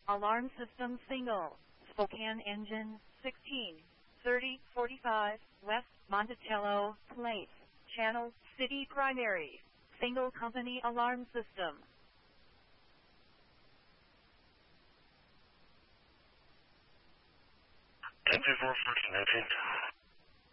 Alarm system single. Spokane engine 163045 West Monticello Place. Channel City Primary. Single company alarm system. Ten 4 14 19.